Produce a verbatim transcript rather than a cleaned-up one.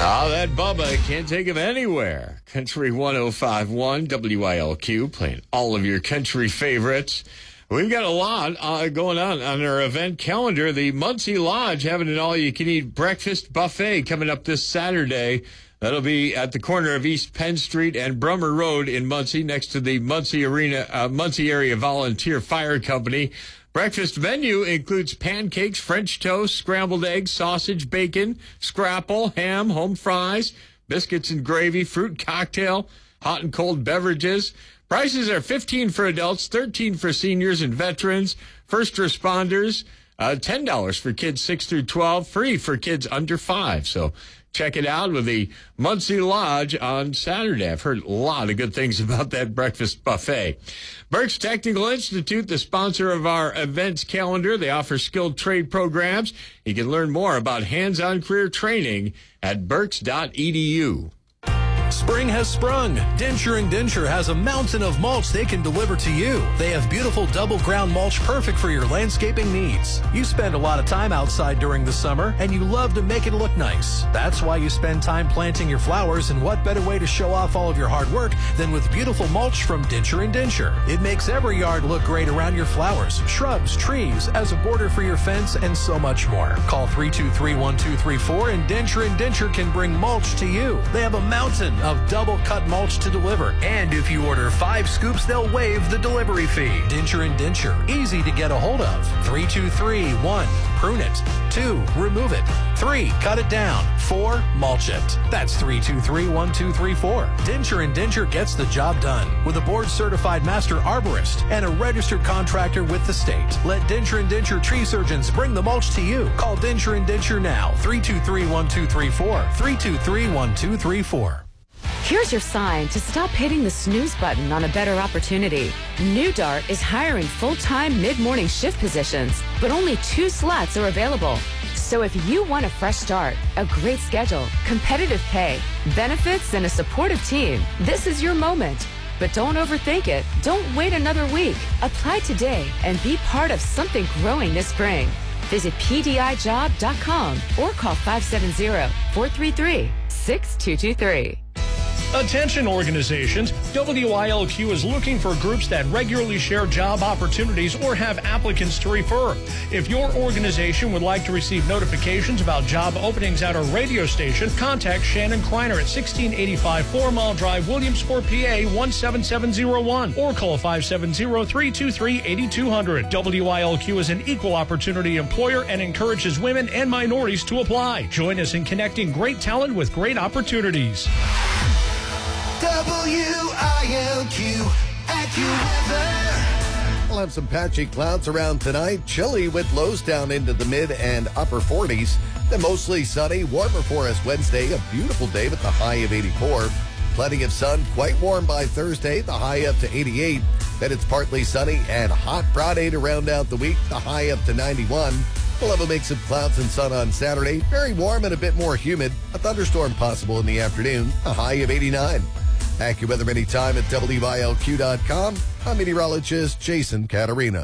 Oh, that Bubba can't take him anywhere. Country one oh five point one W I L Q, playing all of your country favorites. We've got a lot uh, going on on our event calendar. The Muncie Lodge having an all-you-can-eat breakfast buffet coming up this Saturday. That'll be at the corner of East Penn Street and Brummer Road in Muncie, next to the Muncie Arena, uh, Muncie Area Volunteer Fire Company. Breakfast menu includes pancakes, French toast, scrambled eggs, sausage, bacon, scrapple, ham, home fries, biscuits and gravy, fruit cocktail, hot and cold beverages. Prices are fifteen dollars for adults, thirteen dollars for seniors and veterans, first responders, uh, ten dollars for kids six through twelve, free for kids under five. So check it out with the Muncie Lodge on Saturday. I've heard a lot of good things about that breakfast buffet. Burke's Technical Institute, the sponsor of our events calendar. They offer skilled trade programs. You can learn more about hands-on career training at burks dot e d u. Spring has sprung. Denture and Denture has a mountain of mulch they can deliver to you. They have beautiful double ground mulch perfect for your landscaping needs. You spend a lot of time outside during the summer and you love to make it look nice. That's why you spend time planting your flowers, and what better way to show off all of your hard work than with beautiful mulch from Denture and Denture. It makes every yard look great around your flowers, shrubs, trees, as a border for your fence, and so much more. Call three two three, one two three four and Denture and Denture can bring mulch to you. They have a mountain of double cut mulch to deliver, and if you order five scoops, they'll waive the delivery fee. Denture and Denture, easy to get a hold of. three two three, one, prune it. two, remove it. three, cut it down. four, mulch it. That's three two three, one two three four. Denture and Denture gets the job done with a board certified master arborist and a registered contractor with the state. Let Denture and Denture tree surgeons bring the mulch to you. Call Denture and Denture now. three two three, one two three four. three two three, one two three four. Here's your sign to stop hitting the snooze button on a better opportunity. New Dart is hiring full-time mid-morning shift positions, but only two slots are available. So if you want a fresh start, a great schedule, competitive pay, benefits, and a supportive team, this is your moment. But don't overthink it. Don't wait another week. Apply today and be part of something growing this spring. Visit p d i job dot com or call five seven zero, four three three, six two two three. Attention organizations, W I L Q is looking for groups that regularly share job opportunities or have applicants to refer. If your organization would like to receive notifications about job openings at our radio station, contact Shannon Kreiner at sixteen eighty-five Four Mile Drive, Williamsport, P A one seven seven zero one, or call five seven zero, three two three, eight two zero zero. W I L Q is an equal opportunity employer and encourages women and minorities to apply. Join us in connecting great talent with great opportunities. W I L Q AccuWeather. We'll have some patchy clouds around tonight. Chilly with lows down into the mid and upper forties. Then mostly sunny, warmer for us Wednesday. A beautiful day with the high of eighty-four. Plenty of sun, quite warm by Thursday. The high up to eighty-eight. Then it's partly sunny and hot Friday to round out the week. The high up to ninety-one. We'll have a mix of clouds and sun on Saturday. Very warm and a bit more humid. A thunderstorm possible in the afternoon. A high of eighty-nine. AccuWeather anytime at W I L Q dot com. I'm meteorologist Jason Catarina.